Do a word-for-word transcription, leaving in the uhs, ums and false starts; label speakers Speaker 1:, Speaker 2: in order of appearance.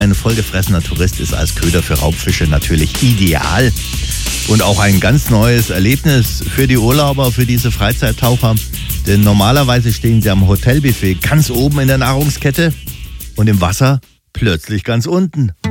Speaker 1: Ein vollgefressener Tourist ist als Köder für Raubfische natürlich ideal. Und auch ein ganz neues Erlebnis für die Urlauber, für diese Freizeittaucher. Denn normalerweise stehen sie am Hotelbuffet ganz oben in der Nahrungskette und im Wasser plötzlich ganz unten.